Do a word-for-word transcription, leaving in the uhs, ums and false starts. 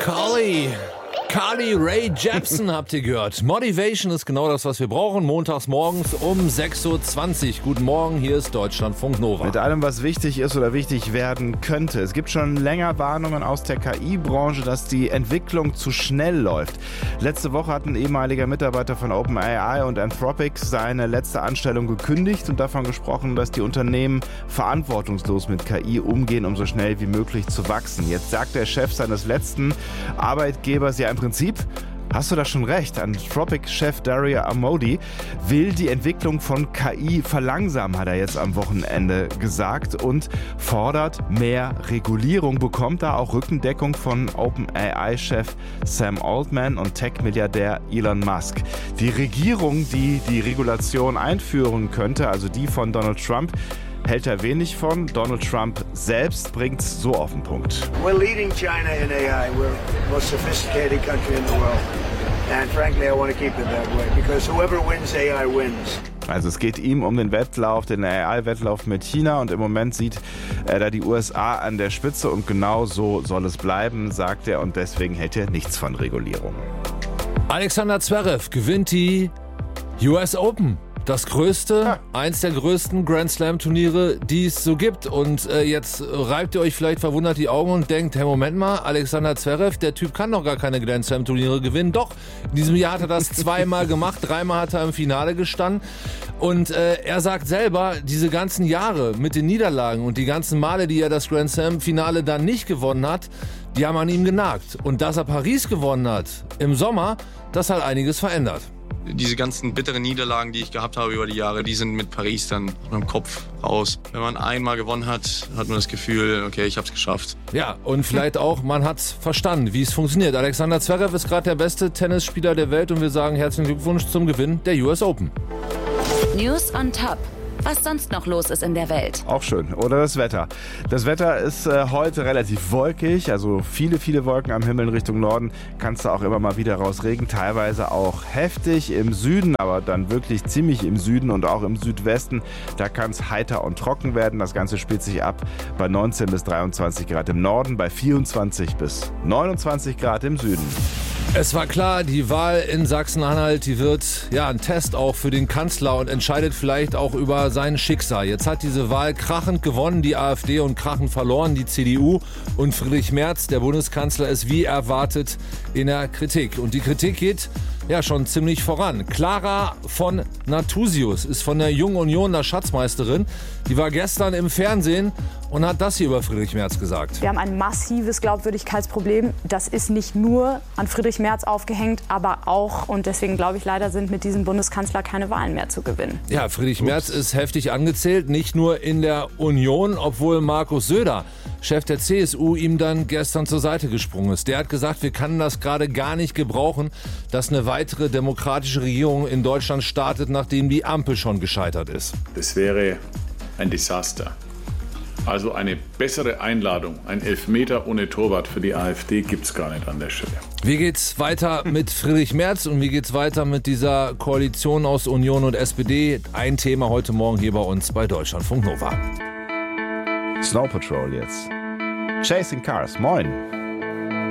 Carly. Carly Rae Jepsen habt ihr gehört. Motivation ist genau das, was wir brauchen. Montags morgens um sechs Uhr zwanzig. Guten Morgen, hier ist Deutschlandfunk Nova. Mit allem, was wichtig ist oder wichtig werden könnte. Es gibt schon länger Warnungen aus der K I-Branche, dass die Entwicklung zu schnell läuft. Letzte Woche hat ein ehemaliger Mitarbeiter von OpenAI und Anthropic seine letzte Anstellung gekündigt und davon gesprochen, dass die Unternehmen verantwortungslos mit K I umgehen, um so schnell wie möglich zu wachsen. Jetzt sagt der Chef seines letzten Arbeitgebers ja im Prinzip, hast du da schon recht, Anthropic-Chef Dario Amodei will die Entwicklung von K I verlangsamen, hat er jetzt am Wochenende gesagt und fordert mehr Regulierung, bekommt da auch Rückendeckung von OpenAI-Chef Sam Altman und Tech-Milliardär Elon Musk. Die Regierung, die die Regulation einführen könnte, also die von Donald Trump, hält er wenig von. Donald Trump selbst bringt es so auf den Punkt. We're leading China in A I. We're the most sophisticated country in the world. And frankly, I want to keep it that way because whoever wins A I wins. Also es geht ihm um den Wettlauf, den A I-Wettlauf mit China und im Moment sieht er da die U S A an der Spitze und genau so soll es bleiben, sagt er und deswegen hält er nichts von Regulierung. Alexander Zverev gewinnt die U S Open. Das größte, ja. eins der größten Grand Slam Turniere, die es so gibt. Und äh, jetzt reibt ihr euch vielleicht verwundert die Augen und denkt, hey, Moment mal, Alexander Zverev, der Typ kann doch gar keine Grand Slam Turniere gewinnen. Doch, in diesem Jahr hat er das zweimal gemacht, dreimal hat er im Finale gestanden. Und äh, er sagt selber, diese ganzen Jahre mit den Niederlagen und die ganzen Male, die er das Grand Slam Finale dann nicht gewonnen hat, die haben an ihm genagt. Und dass er Paris gewonnen hat im Sommer, das hat einiges verändert. Diese ganzen bitteren Niederlagen, die ich gehabt habe über die Jahre, die sind mit Paris dann im Kopf raus. Wenn man einmal gewonnen hat, hat man das Gefühl, okay, ich hab's geschafft. Ja, und vielleicht auch, man hat's verstanden, wie es funktioniert. Alexander Zverev ist gerade der beste Tennisspieler der Welt und wir sagen herzlichen Glückwunsch zum Gewinn der U S Open. News on Top. Was sonst noch los ist in der Welt. Auch schön. Oder das Wetter. Das Wetter ist äh, heute relativ wolkig, also viele, viele Wolken am Himmel in Richtung Norden. Kannst du auch immer mal wieder raus Regen, teilweise auch heftig im Süden, aber dann wirklich ziemlich im Süden und auch im Südwesten. Da kann es heiter und trocken werden. Das Ganze spielt sich ab bei neunzehn bis dreiundzwanzig Grad im Norden, bei vierundzwanzig bis neunundzwanzig Grad im Süden. Es war klar, die Wahl in Sachsen-Anhalt, die wird ja ein Test auch für den Kanzler und entscheidet vielleicht auch über sein Schicksal. Jetzt hat diese Wahl krachend gewonnen, die AfD, und krachend verloren, die C D U. Und Friedrich Merz, der Bundeskanzler, ist wie erwartet in der Kritik. Und die Kritik geht ja schon ziemlich voran. Clara von Nathusius ist von der Jungen Union der Schatzmeisterin. Die war gestern im Fernsehen und hat das hier über Friedrich Merz gesagt. Wir haben ein massives Glaubwürdigkeitsproblem. Das ist nicht nur an Friedrich Merz aufgehängt, aber auch, und deswegen glaube ich leider, sind mit diesem Bundeskanzler keine Wahlen mehr zu gewinnen. Ja, Friedrich Ups. Merz ist heftig angezählt, nicht nur in der Union, obwohl Markus Söder, Chef der C S U, ihm dann gestern zur Seite gesprungen ist. Der hat gesagt, wir können das gerade gar nicht gebrauchen, dass eine weitere demokratische Regierung in Deutschland startet, nachdem die Ampel schon gescheitert ist. Das wäre ein Desaster. Also eine bessere Einladung, ein Elfmeter ohne Torwart für die AfD gibt es gar nicht an der Stelle. Wie geht's weiter mit Friedrich Merz und wie geht's weiter mit dieser Koalition aus Union und S P D? Ein Thema heute Morgen hier bei uns bei Deutschlandfunk Nova. Snow Patrol jetzt. Chasing Cars, moin.